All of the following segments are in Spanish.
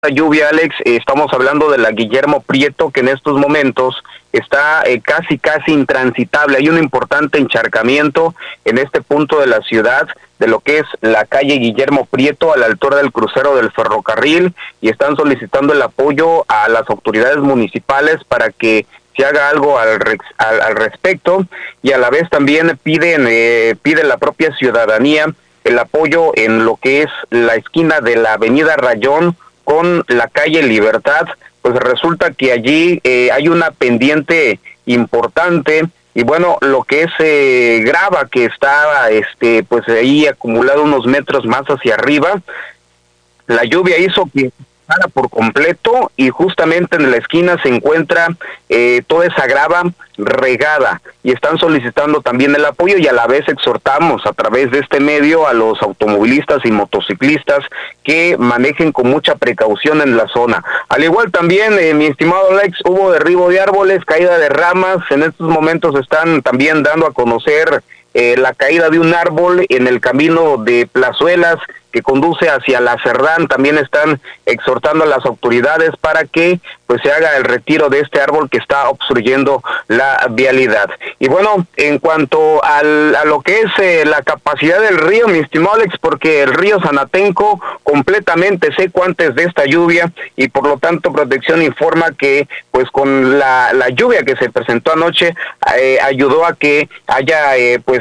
lluvia, Alex, estamos hablando de la Guillermo Prieto, que en estos momentos está casi intransitable. Hay un importante encharcamiento en este punto de la ciudad, de lo que es la calle Guillermo Prieto, a la altura del crucero del ferrocarril, y están solicitando el apoyo a las autoridades municipales para que se haga algo al respecto, y a la vez también pide la propia ciudadanía el apoyo en lo que es la esquina de la avenida Rayón con la calle Libertad. Pues resulta que allí hay una pendiente importante, y bueno, lo que es grava, que está pues ahí acumulado unos metros más hacia arriba. La lluvia hizo que para por completo, y justamente en la esquina se encuentra toda esa grava regada, y están solicitando también el apoyo, y a la vez exhortamos a través de este medio a los automovilistas y motociclistas que manejen con mucha precaución en la zona. Al igual también, mi estimado Alex, hubo derribo de árboles, caída de ramas. En estos momentos están también dando a conocer la caída de un árbol en el camino de Plazuelas que conduce hacia la Cerdán. También están exhortando a las autoridades para que pues se haga el retiro de este árbol que está obstruyendo la vialidad. Y bueno, en cuanto a lo que es la capacidad del río, mi estimado Alex, porque el río Sanatenco completamente seco antes de esta lluvia, y por lo tanto Protección informa que pues con la lluvia que se presentó anoche ayudó a que haya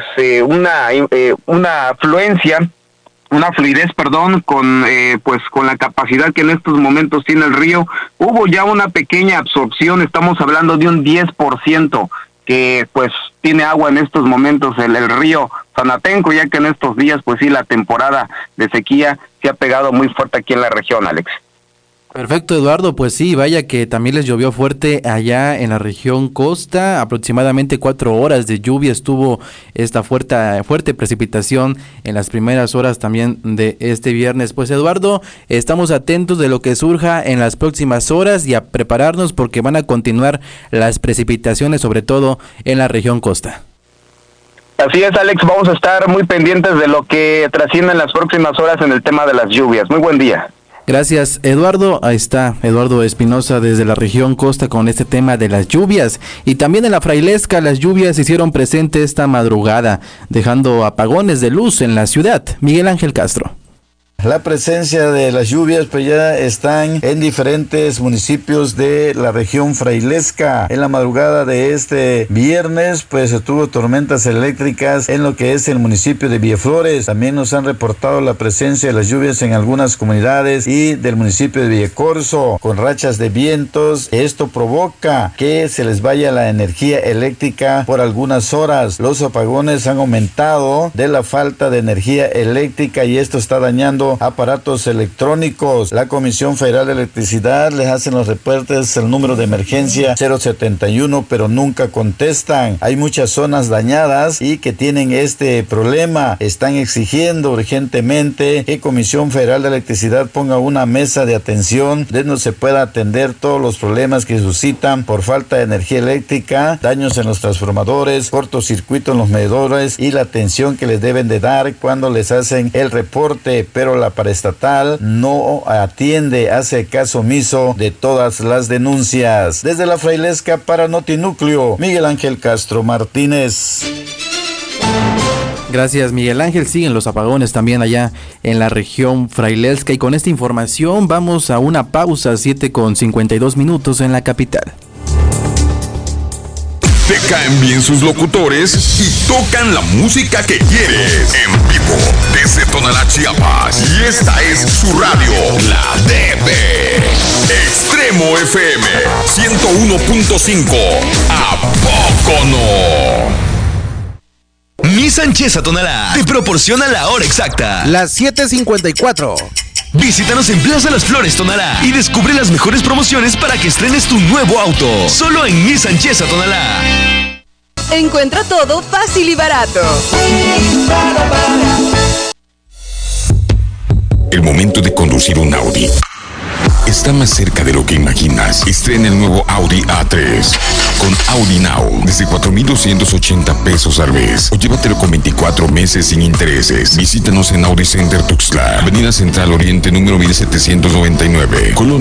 una afluencia, una fluidez, con la capacidad que en estos momentos tiene el río. Hubo ya una pequeña absorción, estamos hablando de un 10% que pues tiene agua en estos momentos el río Sanatenco, ya que en estos días pues sí, la temporada de sequía se ha pegado muy fuerte aquí en la región, Alex. Perfecto, Eduardo, pues sí, vaya que también les llovió fuerte allá en la región costa, aproximadamente 4 horas de lluvia estuvo esta fuerte precipitación en las primeras horas también de este viernes. Pues Eduardo, estamos atentos de lo que surja en las próximas horas y a prepararnos porque van a continuar las precipitaciones, sobre todo en la región costa. Así es, Alex, vamos a estar muy pendientes de lo que trascienda en las próximas horas en el tema de las lluvias. Muy buen día. Gracias, Eduardo. Ahí está Eduardo Espinosa desde la región costa con este tema de las lluvias. Y también en la Frailesca las lluvias se hicieron presentes esta madrugada, dejando apagones de luz en la ciudad. Miguel Ángel Castro. La presencia de las lluvias pues ya están en diferentes municipios de la región frailesca. En la madrugada de este viernes pues tuvo tormentas eléctricas en lo que es el municipio de Villaflores. También nos han reportado la presencia de las lluvias en algunas comunidades y del municipio de Villacorso con rachas de vientos. Esto provoca que se les vaya la energía eléctrica por algunas horas. Los apagones han aumentado de la falta de energía eléctrica y esto está dañando aparatos electrónicos. La Comisión Federal de Electricidad les hacen los reportes, el número de emergencia 071, pero nunca contestan. Hay muchas zonas dañadas y que tienen este problema. Están exigiendo urgentemente que Comisión Federal de Electricidad ponga una mesa de atención donde se pueda atender todos los problemas que suscitan por falta de energía eléctrica, daños en los transformadores, cortocircuito en los medidores y la atención que les deben de dar cuando les hacen el reporte, pero la paraestatal no atiende, hace caso omiso de todas las denuncias. Desde la Frailesca para Notinúcleo, Miguel Ángel Castro Martínez. Gracias, Miguel Ángel. Siguen los apagones también allá en la región frailesca, y con esta información vamos a una pausa, 7:52 en la capital. Te caen bien sus locutores y tocan la música que quieres. En vivo desde Tonalá, Chiapas. Y esta es su radio, la DB. Extremo FM 101.5. ¿A poco no? Nissan Chesa Tonalá te proporciona la hora exacta. Las 7:54. Visítanos en Plaza Las Flores, Tonalá, y descubre las mejores promociones para que estrenes tu nuevo auto. Solo en Nissan Chesa Tonalá. Encuentra todo fácil y barato. El momento de conducir un Audi está más cerca de lo que imaginas. Estrena el nuevo Audi A3. con Audi Now desde 4,280 pesos al mes. O llévatelo con 24 meses sin intereses. Visítanos en Audi Center Tuxtla, Avenida Central Oriente número 1799.